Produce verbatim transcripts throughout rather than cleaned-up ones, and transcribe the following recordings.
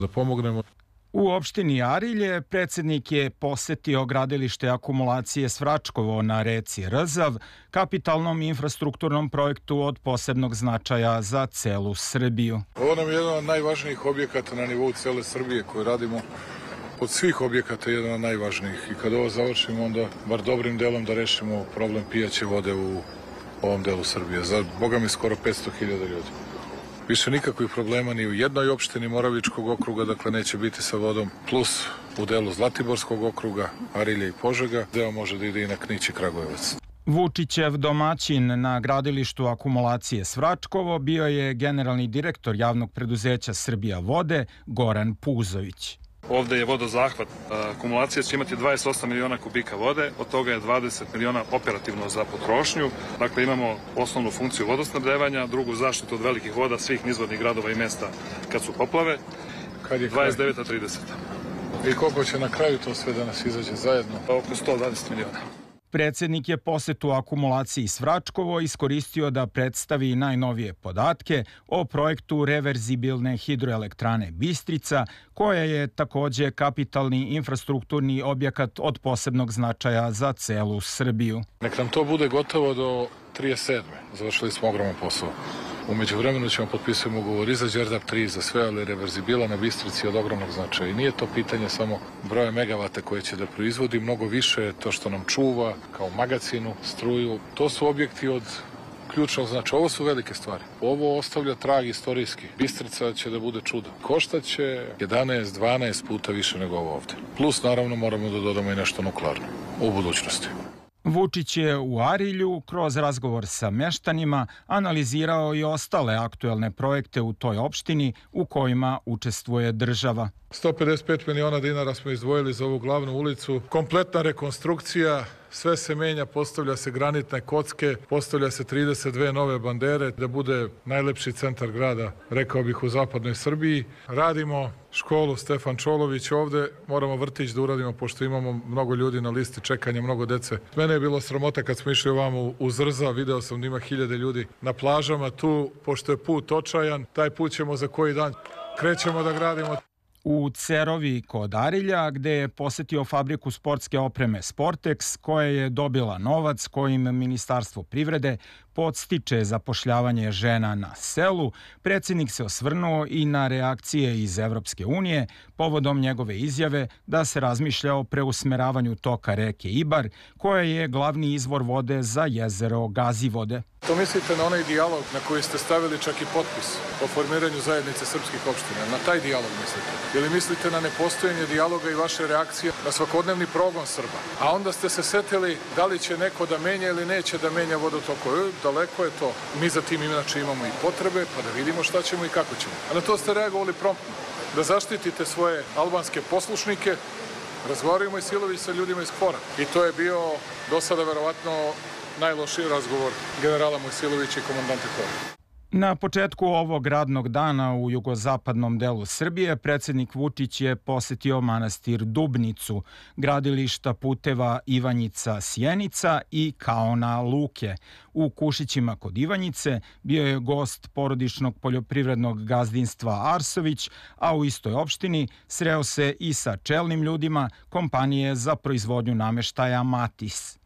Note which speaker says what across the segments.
Speaker 1: Da pomognemo.
Speaker 2: U opštini Arilje predsednik je posetio gradilište akumulacije Svračkovo na reci Rzav, kapitalnom infrastrukturnom projektu od posebnog značaja za celu Srbiju.
Speaker 1: Ovo nam je jedan od najvažnijih objekata na nivou cele Srbije koju radimo. Od svih objekata jedan od najvažnijih. I kad ovo završimo, onda bar dobrim delom da rešimo problem pijaće vode u ovom delu Srbije. Za, boga mi, skoro petsto hiljada ljudi. Više nikakvih problema ni u jednoj opštini Moravičkog okruga, dakle neće biti sa vodom, plus u delu Zlatiborskog okruga, Arilje i Požega, deo može da ide i na Knić i Kragujevac.
Speaker 2: Vučićev domaćin na gradilištu akumulacije Svračkovo bio je generalni direktor javnog preduzeća Srbija vode Goran Puzović.
Speaker 3: Ovde je vodozahvat. Akumulacija će imati dvadeset osam miliona kubika vode, od toga je dvadeset miliona operativno za potrošnju. Dakle, imamo osnovnu funkciju vodosnabdevanja, drugu zaštitu od velikih voda svih nizvodnih gradova i mesta kad su poplave.
Speaker 1: Kad je
Speaker 3: dvadeset deveta trideseta.
Speaker 1: I koliko će na kraju to sve da nas izađe zajedno?
Speaker 3: Pa oko sto dvadeset miliona.
Speaker 2: Predsednik je posetu akumulaciji Svračkovo iskoristio da predstavi najnovije podatke o projektu reverzibilne hidroelektrane Bistrica, koja je takođe kapitalni infrastrukturni objekat od posebnog značaja za celu Srbiju.
Speaker 1: Nek nam to bude gotovo do trideset sedme. Završili smo ogroman posao. Umeđu vremenu ćemo potpisati ugovor i za Đerdap tri, za sve, ali reverzibila na Bistrici od ogromnog značaja. I nije to pitanje samo broja megavata koje će da proizvodi, mnogo više je to što nam čuva kao magacinu, struju. To su objekti od ključnog značaja. Ovo su velike stvari. Ovo ostavlja trag istorijski. Bistrica će da bude čudo. Koštaće jedanaest dvanaest puta više nego ovo ovde. Plus, naravno, moramo da dodamo i nešto nuklearno u budućnosti.
Speaker 2: Vučić je u Arilju kroz razgovor sa meštanima analizirao i ostale aktuelne projekte u toj opštini u kojima učestvuje država.
Speaker 1: sto pedeset pet miliona dinara smo izdvojili za ovu glavnu ulicu. Kompletna rekonstrukcija, sve se menja, postavlja se granitne kocke, postavlja se trideset dve nove bandere da bude najlepši centar grada, rekao bih, u zapadnoj Srbiji. Radimo školu Stefan Čolović ovde, moramo vrtić da uradimo pošto imamo mnogo ljudi na listi čekanja, mnogo dece. Mene je bilo sramota kad smo išli ovamo u Zrza, video sam da ima hiljade ljudi na plažama tu, pošto je put očajan, taj put ćemo za koji dan, krećemo da gradimo.
Speaker 2: U Cerovi kod Arilja, gde je posetio fabriku sportske opreme Sportex, koja je dobila novac kojim Ministarstvo privrede podstiče zapošljavanje žena na selu, predsjednik se osvrnuo i na reakcije iz Evropske unije povodom njegove izjave da se razmišlja o preusmeravanju toka reke Ibar, koja je glavni izvor vode za jezero Gazivode.
Speaker 1: To mislite na onaj dijalog na koji ste stavili čak i potpis o formiranju zajednice srpskih opština? Na taj dijalog mislite? Ili mislite na nepostojanje dijaloga i vaše reakcije na svakodnevni progon Srba? A onda ste se setili da li će neko da menja ili neće da menja vodotokove. E, daleko je to. Mi za tim inače imamo i potrebe, pa da vidimo šta ćemo i kako ćemo. A na to ste reagovali promptno. Da zaštitite svoje albanske poslušnike, razgovarajmo i Silović sa ljudima iz Kvora. I to je bio do sada verovatno najlošiji razgovor generala Mojsilovića i komandanta Kvora.
Speaker 2: Na početku ovog radnog dana u jugozapadnom delu Srbije predsjednik Vučić je posetio manastir Dubnicu, gradilišta puteva Ivanjica-Sjenica i Kaona Luke. U Kušićima kod Ivanjice bio je gost porodičnog poljoprivrednog gazdinstva Arsović, a u istoj opštini sreo se i sa čelnim ljudima kompanije za proizvodnju nameštaja Matis.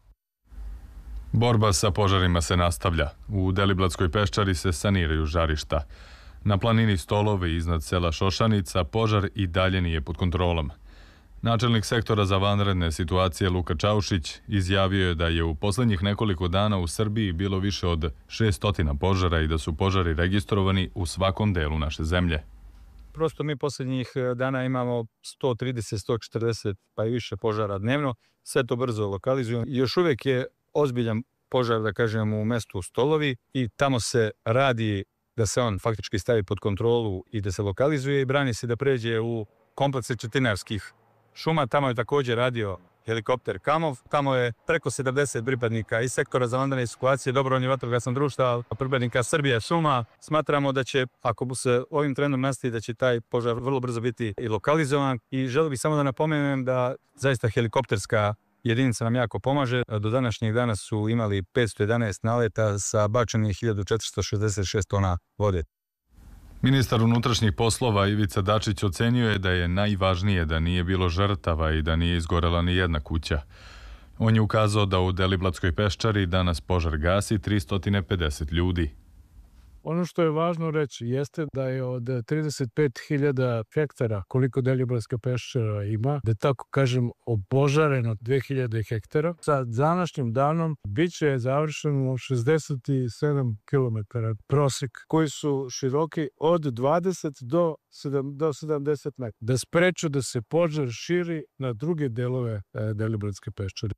Speaker 4: Borba sa požarima se nastavlja. U Deliblatskoj peščari se saniraju žarišta. Na planini Stolove iznad sela Šošanica požar i dalje nije pod kontrolom. Načelnik sektora za vanredne situacije Luka Čaušić izjavio je da je u poslednjih nekoliko dana u Srbiji bilo više od šesto požara i da su požari registrovani u svakom delu naše zemlje.
Speaker 5: Prosto mi poslednjih dana imamo sto trideset, sto četrdeset pa i više požara dnevno. Sve to brzo lokalizujemo. Još uvijek je ozbiljan požar, da kažem, u mestu Stolovi i tamo se radi da se on faktički stavi pod kontrolu i da se lokalizuje i brani se da pređe u komplekse Četinarskih šuma. Tamo je također radio helikopter Kamov. Tamo je preko sedamdeset pripadnika iz sektora za vanredne situacije, dobrovoljnih vatrogasnih društava, pripadnika Srbije šuma. Smatramo da će, ako se ovim trendom nastavi, da će taj požar vrlo brzo biti i lokalizovan. I želio bih samo da napomenem da zaista helikopterska jedinica nam jako pomaže. Do današnjeg dana su imali petsto jedanaest naleta sa bačenih hiljadu četiristo šezdeset šest tona vode.
Speaker 4: Ministar unutrašnjih poslova Ivica Dačić ocenio je da je najvažnije da nije bilo žrtava i da nije izgorela ni jedna kuća. On je ukazao da u Deliblatskoj peščari danas požar gasi tristo pedeset ljudi.
Speaker 6: Ono što je važno reći jeste da je od trideset pet hiljada hektara koliko Deliblatska peščara ima, da tako kažem opožareno dve hiljade hektara, sa današnjim danom biće završeno šezdeset sedam kilometara prosek koji su široki od dvadeset do sedamdeset metara. Da spreču da se požar širi na druge delove Deliblatske peščare.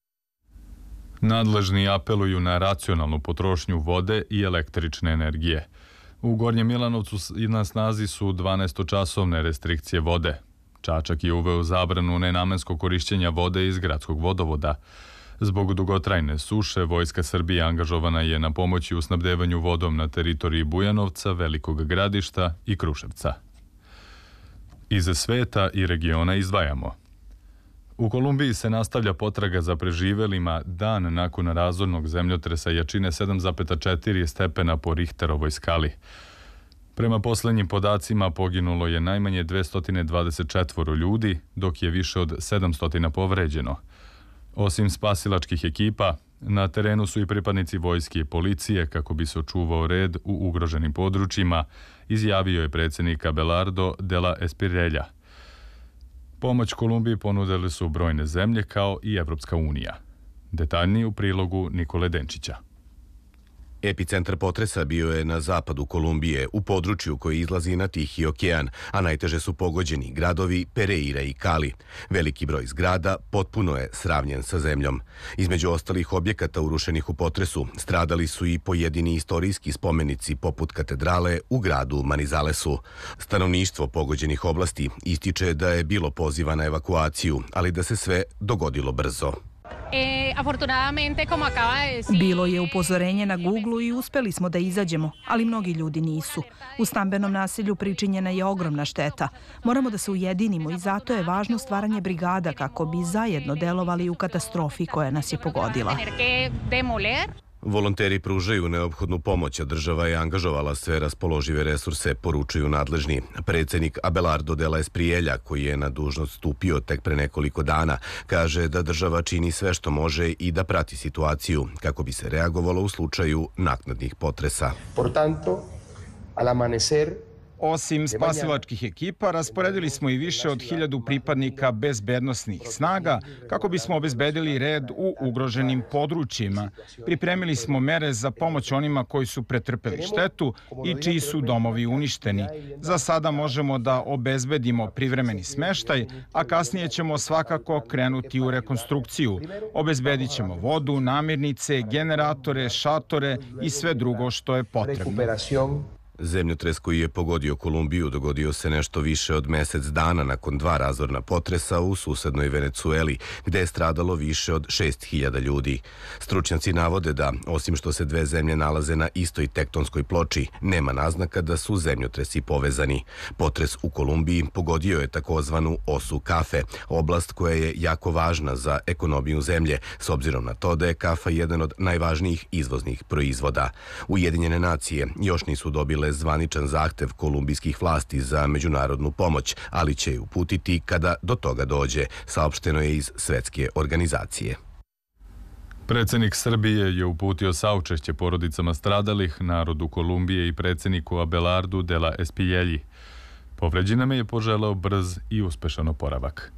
Speaker 4: Nadležni apeluju na racionalnu potrošnju vode i električne energije. U Gornjem Milanovcu na snazi su dvanaestočasovne restrikcije vode. Čačak je uveo zabranu nenamenskog korišćenja vode iz gradskog vodovoda. Zbog dugotrajne suše, Vojska Srbije angažovana je na pomoći u snabdevanju vodom na teritoriji Bujanovca, Velikog Gradišta i Kruševca. Iz sveta i regiona izdvajamo. U Kolumbiji se nastavlja potraga za preživelima dan nakon razornog zemljotresa jačine sedam zarez četiri stepena po Richterovoj skali. Prema poslednjim podacima poginulo je najmanje dvesta dvadeset četiri ljudi, dok je više od sedamsto povređeno. Osim spasilačkih ekipa, na terenu su i pripadnici vojske i policije kako bi se očuvao red u ugroženim područjima, izjavio je predsjednik Abelardo de la Espriella. Pomoć Kolumbiji ponudili su brojne zemlje kao i Evropska unija. Detaljniji u prilogu Nikole Denčića.
Speaker 7: Epicentar potresa bio je na zapadu Kolumbije, u području koji izlazi na Tihi okean, a najteže su pogođeni gradovi Pereira i Cali. Veliki broj zgrada potpuno je sravnjen sa zemljom. Između ostalih objekata urušenih u potresu stradali su i pojedini istorijski spomenici poput katedrale u gradu Manizalesu. Stanovništvo pogođenih oblasti ističe da je bilo poziva na evakuaciju, ali da se sve dogodilo brzo.
Speaker 8: Bilo je upozorenje na Google-u i uspeli smo da izađemo, ali mnogi ljudi nisu. U stambenom naselju pričinjena je ogromna šteta. Moramo da se ujedinimo i zato je važno stvaranje brigada kako bi zajedno delovali u katastrofi koja nas je pogodila.
Speaker 7: Volonteri pružaju neophodnu pomoć, a država je angažovala sve raspoložive resurse, poručuju nadležni. Predsjednik Abelardo de la Espriella, koji je na dužnost stupio tek pre nekoliko dana, kaže da država čini sve što može i da prati situaciju kako bi se reagovalo u slučaju naknadnih potresa.
Speaker 9: Por tanto, al amanecer,
Speaker 2: Osim spasilačkih ekipa, rasporedili smo i više od hiljadu pripadnika bezbednosnih snaga kako bismo obezbedili red u ugroženim područjima. Pripremili smo mere za pomoć onima koji su pretrpeli štetu i čiji su domovi uništeni. Za sada možemo da obezbedimo privremeni smeštaj, a kasnije ćemo svakako krenuti u rekonstrukciju. Obezbedit ćemo vodu, namirnice, generatore, šatore i sve drugo što je potrebno.
Speaker 7: Zemljotres koji je pogodio Kolumbiju dogodio se nešto više od mesec dana nakon dva razorna potresa u susednoj Venecueli, gde je stradalo više od šest hiljada ljudi. Stručnjaci navode da, osim što se dve zemlje nalaze na istoj tektonskoj ploči, nema naznaka da su zemljotresi povezani. Potres u Kolumbiji pogodio je takozvanu osu kafe, oblast koja je jako važna za ekonomiju zemlje, s obzirom na to da je kafa jedan od najvažnijih izvoznih proizvoda. Ujedinjene nacije još nisu dobile zvaničan zahtev kolumbijskih vlasti za međunarodnu pomoć, ali će je uputiti kada do toga dođe, saopšteno je iz Svetske organizacije.
Speaker 4: Predsjednik Srbije je uputio saučešće porodicama stradalih, narodu Kolumbije i predsjedniku Abelardu de la Esprielli. Povređenima je poželeo brz i uspešan oporavak.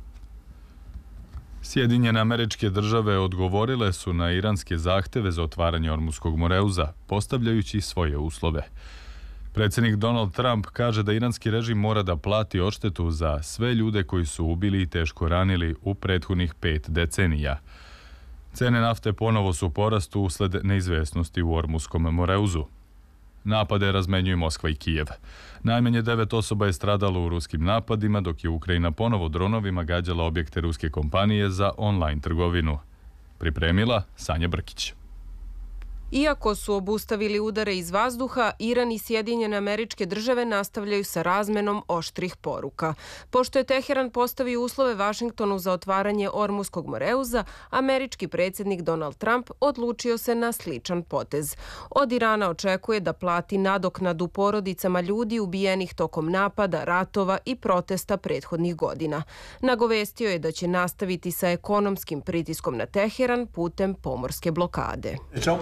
Speaker 4: Sjedinjene Američke Države odgovorile su na iranske zahteve za otvaranje Ormuskog Moreuza, postavljajući svoje uslove. Predsjednik Donald Trump kaže da iranski režim mora da plati odštetu za sve ljude koji su ubili i teško ranili u prethodnih pet decenija. Cene nafte ponovo su u porastu usled neizvesnosti u Ormuskom Moreuzu. Napade razmenjuju Moskva i Kijev. Najmanje devet osoba je stradalo u ruskim napadima, dok je Ukrajina ponovo dronovima gađala objekte ruske kompanije za online trgovinu. Pripremila Sanja Brkić.
Speaker 10: Iako su obustavili udare iz vazduha, Iran i Sjedinjene Američke Države nastavljaju sa razmenom oštrih poruka. Pošto je Teheran postavio uslove Vašingtonu za otvaranje Ormuskog moreuza, američki predsjednik Donald Trump odlučio se na sličan potez. Od Irana očekuje da plati nadoknadu porodicama ljudi ubijenih tokom napada, ratova i protesta prethodnih godina. Nagovestio je da će nastaviti sa ekonomskim pritiskom na Teheran putem pomorske blokade.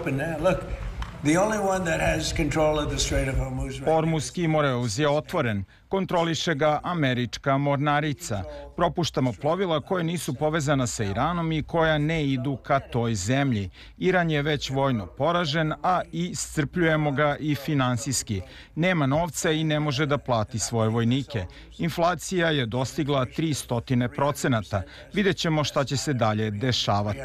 Speaker 2: Ormuski moreuz je otvoren. Kontroliše ga američka mornarica. Propuštamo plovila koje nisu povezana sa Iranom i koja ne idu ka toj zemlji. Iran je već vojno poražen, a iscrpljujemo ga i finansijski. Nema novca i ne može da plati svoje vojnike. Inflacija je dostigla tristo procenata. Vidjet ćemo šta će se dalje dešavati.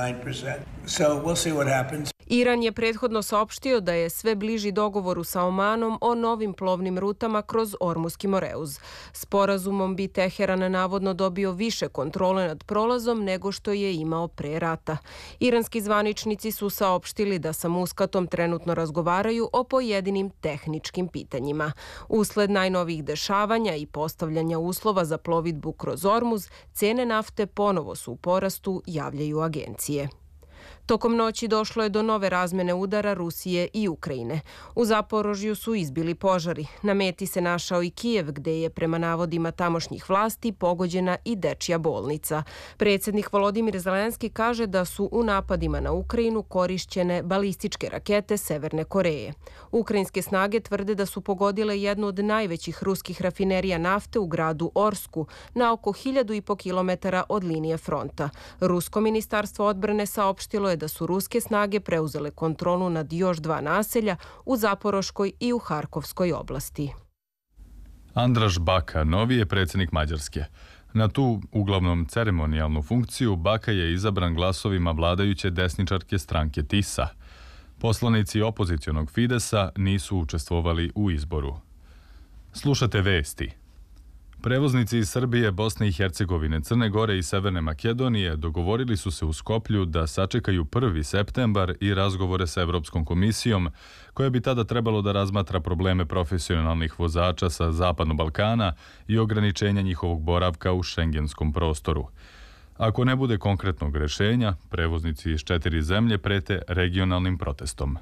Speaker 10: Iran je prethodno saopštio da je sve bliži dogovoru sa Omanom o novim plovnim rutama kroz Ormuski moreuz. Sporazumom bi Teheran navodno dobio više kontrole nad prolazom nego što je imao pre rata. Iranski zvaničnici su saopštili da sa Muskatom trenutno razgovaraju o pojedinim tehničkim pitanjima. Usled najnovijih dešavanja i postavljanja uslova za plovidbu kroz Ormuz, cene nafte ponovo su u porastu, javljaju agencije. Tokom noći došlo je do nove razmene udara Rusije i Ukrajine. U Zaporožju su izbili požari. Na meti se našao i Kijev, gde je prema navodima tamošnjih vlasti pogođena i dečja bolnica. Predsjednik Volodimir Zelenski kaže da su u napadima na Ukrajinu korišćene balističke rakete Severne Koreje. Ukrajinske snage tvrde da su pogodile jednu od najvećih ruskih rafinerija nafte u gradu Orsku, na oko hiljadu i po kilometara od linije fronta. Rusko ministarstvo odbrane saopštilo je da su ruske snage preuzele kontrolu nad još dva naselja u Zaporoškoj i u Harkovskoj oblasti.
Speaker 4: Andraš Baka, novi je predsjednik Mađarske. Na tu uglavnom ceremonijalnu funkciju Baka je izabran glasovima vladajuće desničarke stranke Tisa. Poslanici opozicionog Fidesa nisu učestvovali u izboru. Slušate vesti. Prevoznici iz Srbije, Bosne i Hercegovine, Crne Gore i Severne Makedonije dogovorili su se u Skoplju da sačekaju prvi septembar i razgovore sa Evropskom komisijom, koja bi tada trebalo da razmatra probleme profesionalnih vozača sa Zapadnog Balkana i ograničenja njihovog boravka u šengenskom prostoru. Ako ne bude konkretnog rešenja, prevoznici iz četiri zemlje prete regionalnim protestom.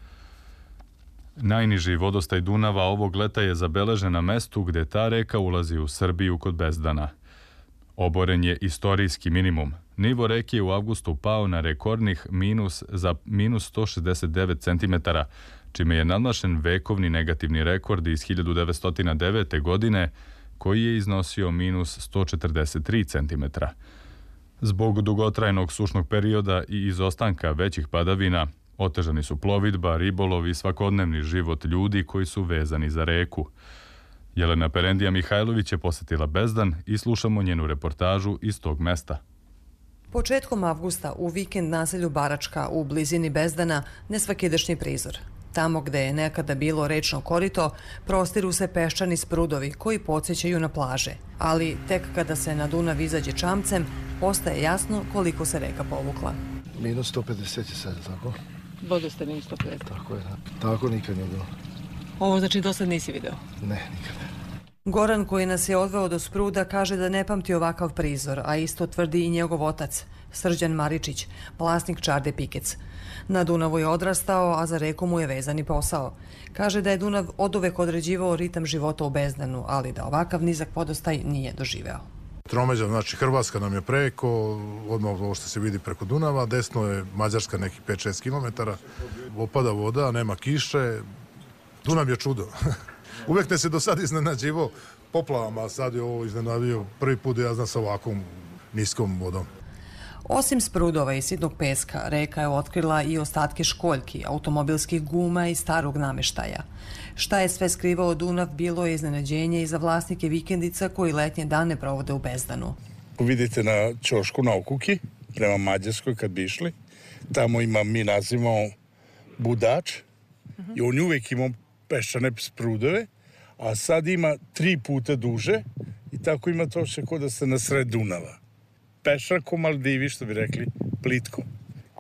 Speaker 4: Najniži vodostaj Dunava ovog leta je zabeležen na mestu gde ta reka ulazi u Srbiju kod Bezdana. Oboren je istorijski minimum. Nivo reke je u avgustu pao na rekordnih minus za minus sto šezdeset devet centimetara, čime je nadmašen vekovni negativni rekord iz hiljadu devetsto devete. godine, koji je iznosio minus sto četrdeset tri centimetra. Zbog dugotrajnog sušnog perioda i izostanka većih padavina, otežani su plovidba, ribolov i svakodnevni život ljudi koji su vezani za reku. Jelena Perendija Mihajlović je posetila Bezdan i slušamo njenu reportažu iz tog mesta.
Speaker 11: Početkom avgusta u vikend naselju Baračka u blizini Bezdana nesvakidašnji prizor. Tamo gde je nekada bilo rečno korito, prostiru se peščani sprudovi koji podsjećaju na plaže. Ali tek kada se na Dunav izađe čamcem, postaje jasno koliko se reka povukla.
Speaker 12: minus sto pedeset je sad, tako?
Speaker 11: Vodosta minus sto pedeset.
Speaker 12: Tako je, da. Tako nikad nije bilo.
Speaker 11: Ovo znači do sad nisi video?
Speaker 12: Ne, nikad ne.
Speaker 11: Goran, koji nas je odveo do spruda, kaže da ne pamti ovakav prizor, a isto tvrdi i njegov otac, Srđan Maričić, vlasnik čarde Pikec. Na Dunavu je odrastao, a za reku mu je vezani posao. Kaže da je Dunav oduvek određivao ritam života u Bezdanu, ali da ovakav nizak vodostaj nije doživeo.
Speaker 13: Tromeđa, znači Hrvatska nam je preko, odmah ovo što se vidi preko Dunava, desno je Mađarska nekih pet šest kilometara, opada voda, nema kiše, Dunav je čudo. Uvijek ne se do sad iznenađivo poplavama, a sad je ovo iznenadio prvi put da ja znam sa ovakvom niskom vodom.
Speaker 11: Osim sprudova i sitnog peska, reka je otkrila i ostatke školjki, automobilskih guma i starog nameštaja. Šta je sve skrivao Dunav, bilo je iznenađenje i za vlasnike vikendica koji letnje dane provode u Bezdanu.
Speaker 14: Vidite na ćošku na Okuki, prema Mađarskoj kad bi išli, tamo ima, mi nazivamo Budač, uh-huh. i on uvek ima peščane sprudove, a sad ima tri puta duže i tako ima to što kod da ste na sred Dunava. Pešan ko Maldivi, što bi rekli, plitko.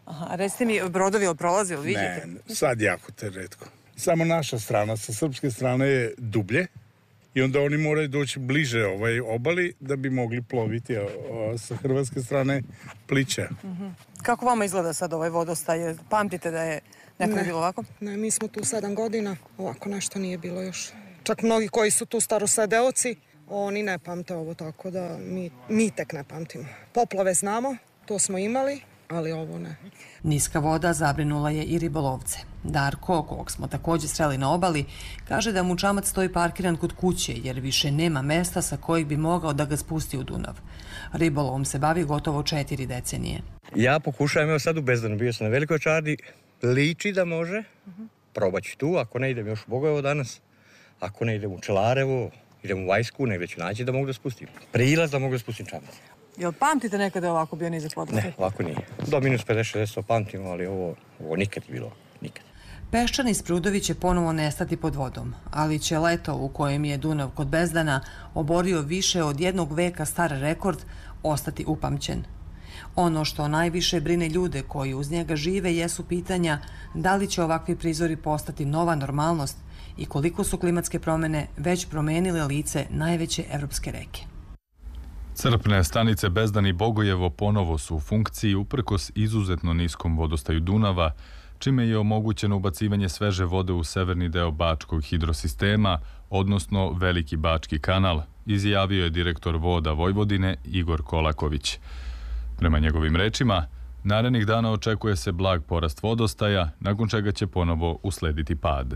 Speaker 11: Aha, a recite mi, brodovi li prolazi, ili vidite?
Speaker 14: Ne, sad jako te redko. Samo naša strana, sa srpske strane je dublje i onda oni moraju doći bliže ovaj obali da bi mogli ploviti, a, a sa hrvatske strane pliće.
Speaker 11: Uh-huh. Kako vama izgleda sad ovaj vodostaj? Pamtite da je nekada
Speaker 15: ne,
Speaker 11: bilo ovako?
Speaker 15: Ne, mi smo tu sedam godina, ovako nešto nije bilo još. Čak mnogi koji su tu starosedeoci, oni ne pamte ovo, tako da mi, mi tek ne pamtimo. Poplave znamo, to smo imali, ali ovo ne.
Speaker 11: Niska voda zabrinula je i ribolovce. Darko, kog smo također sreli na obali, kaže da mu čamac stoji parkiran kod kuće jer više nema mesta sa kojeg bi mogao da ga spusti u Dunav. Ribolovom se bavi gotovo četiri decenije.
Speaker 16: Ja pokušavam, evo sad u Bezdanu, bio sam na Velikoj Čardi, liči da može, uh-huh. Probat ću tu, ako ne idem još u Bogojevo danas, ako ne idem u Čelarevo, idem u Vajsku, negdje ću naći da mogu da spustim. Prilaz da mogu da spustim čamac.
Speaker 11: Jel pamtite nekada je ovako bio nizak vodostaj?
Speaker 16: Ne, ovako nije. Do minus pedeset šezdeset pamtimo, ali ovo, ovo nikad je bilo, nikad.
Speaker 11: Peščani sprudovi će ponovo nestati pod vodom, ali će leto u kojem je Dunav kod Bezdana oborio više od jednog veka star rekord ostati upamćen. Ono što najviše brine ljude koji uz njega žive jesu pitanja da li će ovakvi prizori postati nova normalnost i koliko su klimatske promjene već promenile lice najveće evropske reke.
Speaker 4: Crpne stanice Bezdan i Bogojevo ponovo su u funkciji uprkos izuzetno niskom vodostaju Dunava, čime je omogućeno ubacivanje sveže vode u severni deo Bačkog hidrosistema, odnosno Veliki Bački kanal, izjavio je direktor Voda Vojvodine Igor Kolaković. Prema njegovim rečima, narednih dana očekuje se blag porast vodostaja, nakon čega će ponovo uslediti pad.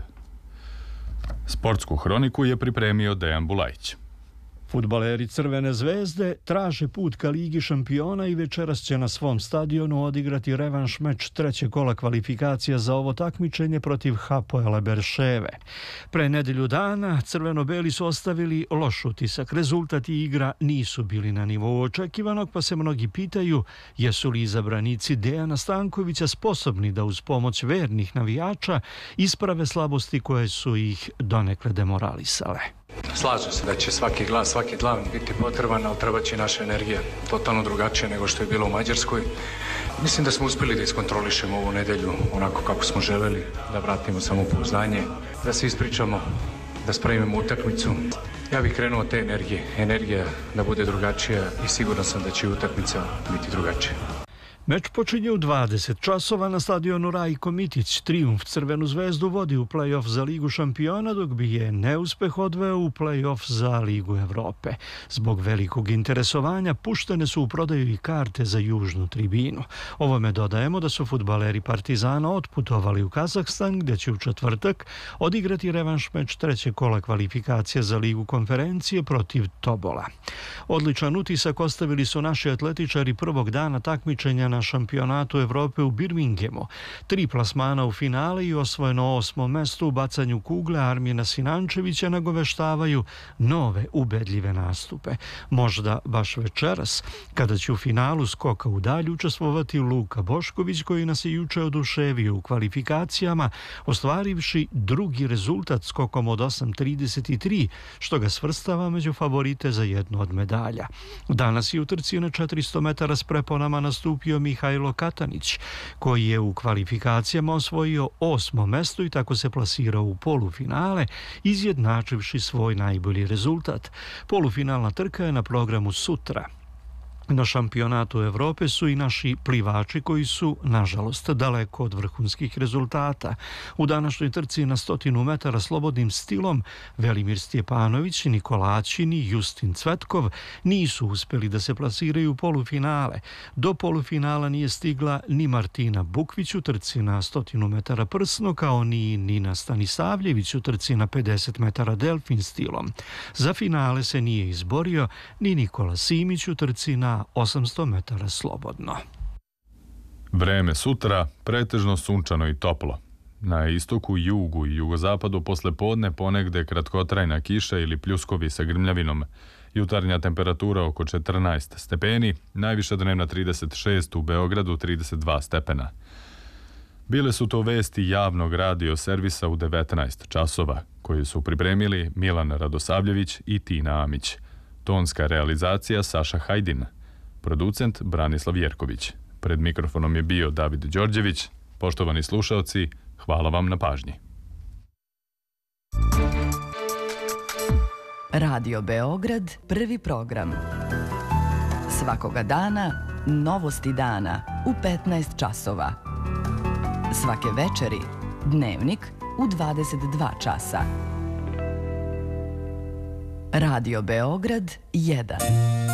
Speaker 4: Sportsku hroniku je pripremio Dejan Bulajić.
Speaker 17: Fudbaleri Crvene zvezde traže put ka Ligi šampiona i večeras će na svom stadionu odigrati revanš meč trećeg kola kvalifikacija za ovo takmičenje protiv Hapoela Berševe. Pre nedelju dana crveno-beli su ostavili loš utisak. Rezultat i igra nisu bili na nivou očekivanog, pa se mnogi pitaju jesu li izabranici Dejana Stankovića sposobni da uz pomoć vernih navijača isprave slabosti koje su ih donekle demoralisale.
Speaker 18: Slažem se da će svaki glas, svaki dlan biti potreban, ali treba će naša energija totalno drugačija nego što je bilo u Mađarskoj. Mislim da smo uspjeli da iskontrolišemo ovu nedelju onako kako smo želeli, da vratimo samopouzdanje, da se ispričamo, da spremimo utakmicu. Ja bih krenuo od te energije, energija da bude drugačija i siguran sam da će utakmica biti drugačija.
Speaker 17: Meč počinje u dvadeset časova na stadionu Rajko Mitić. Trijumf Crvenu zvezdu vodi u play-off za Ligu šampiona, dok bi je neuspeh odveo u play-off za Ligu Evrope. Zbog velikog interesovanja puštene su u prodaju i karte za južnu tribinu. Ovome dodajemo da su fudbaleri Partizana otputovali u Kazahstan, gdje će u četvrtak odigrati revanš meč trećeg kola kvalifikacije za Ligu konferencije protiv Tobola. Odličan utisak ostavili su naši atletičari prvog dana takmičenja na šampionatu Evrope u Birminghamu. Tri plasmana u finale i osvojeno osmo mesto u bacanju kugle Armina Sinančevića nagoveštavaju nove ubedljive nastupe. Možda baš večeras, kada će u finalu skoka u dalju učestvovati Luka Bošković, koji nas je juče oduševio u kvalifikacijama, ostvarivši drugi rezultat skokom od osam trideset tri, što ga svrstava među favorite za jednu od medalja. Danas je u trci na četiristo metara s preponama nastupio Mihajlo Katanić, koji je u kvalifikacijama osvojio osmo mesto i tako se plasirao u polufinale, izjednačivši svoj najbolji rezultat. Polufinalna trka je na programu sutra. Na šampionatu Evrope su i naši plivači koji su, nažalost, daleko od vrhunskih rezultata. U današnjoj trci na stotinu metara slobodnim stilom Velimir Stjepanović, Nikola Aćin i Justin Cvetkov nisu uspjeli da se plasiraju u polufinale. Do polufinala nije stigla ni Martina Bukvić u trci na stotinu metara prsno, kao ni Nina Stanisavljević u trci na pedeset metara delfin stilom. Za finale se nije izborio ni Nikola Simić u trci na osamsto metara slobodno.
Speaker 4: Vreme sutra pretežno sunčano i toplo. Na istoku, jugu i jugozapadu posle podne ponegde kratkotrajna kiša ili pljuskovi sa grmljavinom. Jutarnja temperatura oko četrnaest stepeni, najviša dnevna trideset šest, u Beogradu trideset dva stepena. Bile su to vesti javnog radio servisa u devetnaest časova, koji su pripremili Milan Radosavljević i Tina Amić. Tonska realizacija Saša Hajdin. Producent Branislav Jerković. Pred mikrofonom je bio David Đorđević. Poštovani slušaoci, hvala vam na pažnji.
Speaker 19: Radio Beograd, prvi program. Svakoga dana, novosti dana u petnaest časova. Svake večeri, dnevnik u dvadeset dva časa. Radio Beograd jedan.